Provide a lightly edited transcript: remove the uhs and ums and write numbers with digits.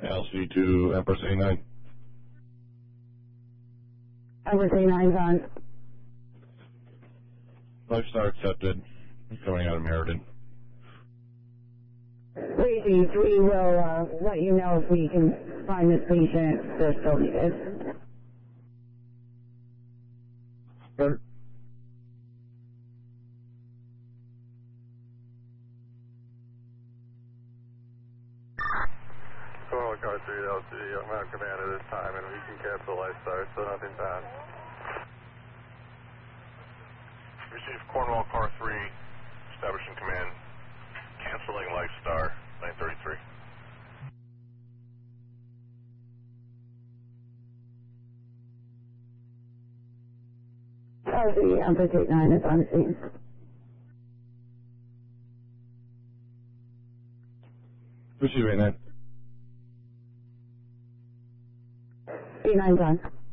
LC to Empress 89. Empress 89's on. Lifestar accepted. Coming out of Meriden. 333 will let you know if we can find this patient. They're still needed. Sure. Cornwall Car 3 LC, I'm on command at this time, and we can cancel Lifestar, so nothing's on. Receive Cornwall Car 3, establishing command, canceling Lifestar, 933. The Empress 89 is on scene. Receive 89. 89's on.